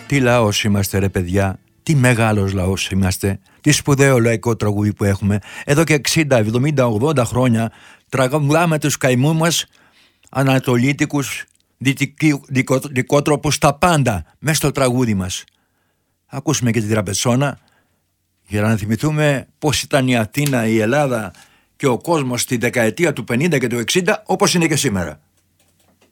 Τι λαός είμαστε ρε παιδιά, τι μεγάλος λαός είμαστε, τι σπουδαίο λαϊκό τραγούδι που έχουμε. Εδώ και 60, 70, 80 χρόνια τραγουδάμε τους καημούς μας ανατολίτικους, δικότροπους, τα πάντα μέσα στο τραγούδι μας. Ακούσουμε και την Τραπετσόνα για να θυμηθούμε πώς ήταν η Αθήνα, η Ελλάδα και ο κόσμος στη δεκαετία του 50 και του 60, όπως είναι και σήμερα.